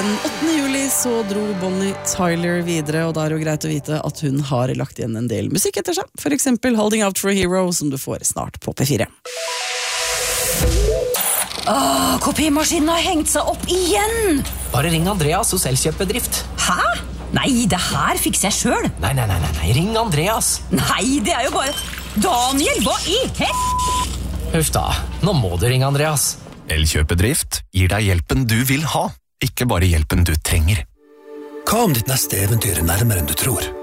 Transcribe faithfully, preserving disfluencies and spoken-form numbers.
Den åttende juli så dro Bonnie Tyler videre, og da er det jo greit å vite at hun har lagt igjen en del musikk etter seg. For eksempel Holding Out for a Hero, som du får snart på P fire. Åh, kopimaskinen har hengt seg opp igjen! Bare ring Andreas hos Elkjøpbedrift. Hæ? Nei, det her fikser jeg selv. Nei, nei, nei, nei, nei, ring Andreas. Nei, det er jo bare... Daniel, hva i hel... Huff da, nå må du ringe Andreas. Elkjøpbedrift gir deg hjelpen du vil ha, ikke bare hjelpen du trenger. Hva om ditt neste eventyr er nærmere enn du tror?